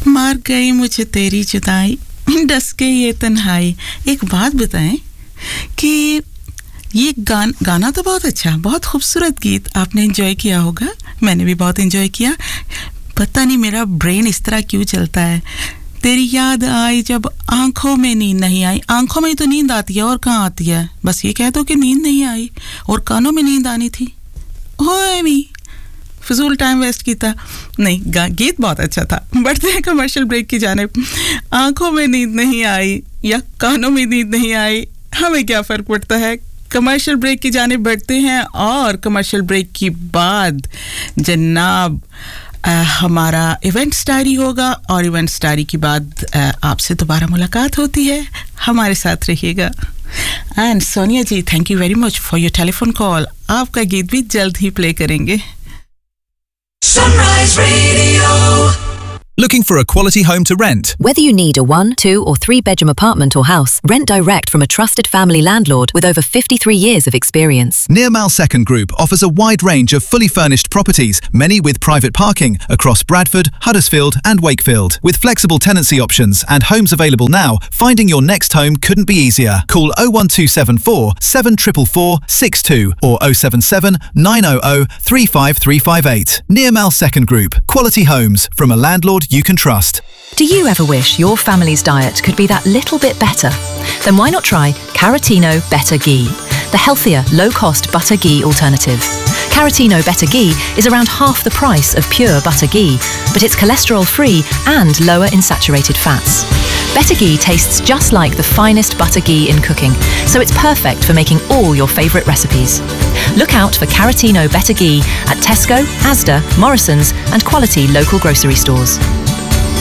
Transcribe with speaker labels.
Speaker 1: मार गई मुझे तेरी जुदाई, डस के ये तन्हाई। एक बात बताएं कि ये गाना तो बहुत अच्छा, बहुत खूबसूरत गीत, आपने एंजॉय किया होगा, मैंने भी बहुत एंजॉय किया। पता नहीं मेरा ब्रेन इस तरह क्यों चलता है। तेरी याद आई जब आंखों में नींद नहीं आई। आंखों में ही तो नींद आती है, और कहाँ आती है? बस ये कह दो कि नींद नहीं आई, और कानों में नींद आनी थी। ओए मी, फिजूल टाइम वेस्ट किया। नहीं, गीत बहुत अच्छा था। बढ़ते हैं कमर्शियल ब्रेक की जानिब। आंखों में नींद नहीं आई या कानों में नींद नहीं आई, हमें क्या फ़र्क पड़ता है। कमर्शियल ब्रेक की जानिब बढ़ते हैं, और कमर्शियल ब्रेक की बाद जनाब हमारा इवेंट्स डायरी होगा, और इवेंट्स डायरी के बाद आपसे दोबारा मुलाकात होती है। हमारे साथ रहिएगा। And Sonia ji, thank you very much for your telephone call. आपका गीत भी जल्द ही प्ले करेंगे।
Speaker 2: Sunrise Radio.
Speaker 3: Looking for a quality home to rent?
Speaker 4: Whether you need a 1, 2 or 3 bedroom apartment or house, rent direct from a trusted family landlord with over 53 years of experience.
Speaker 3: Nearmal Second Group offers a wide range of fully furnished properties, many with private parking, across Bradford, Huddersfield and Wakefield. With flexible tenancy options and homes available now, finding your next home couldn't be easier. Call 01274 7444 62 or 077 900 35358. Nearmal Second Group. Quality homes from a landlord you can trust.
Speaker 4: Do you ever wish your family's diet could be that little bit better? Then why not try Caratino Better Ghee, the healthier, low-cost butter ghee alternative. Caratino Better Ghee is around half the price of pure butter ghee, but it's cholesterol-free and lower in saturated fats. Better Ghee tastes just like the finest butter ghee in cooking, so it's perfect for making all your favourite recipes. Look out for Caratino Better Ghee at Tesco, Asda, Morrisons and quality local grocery stores.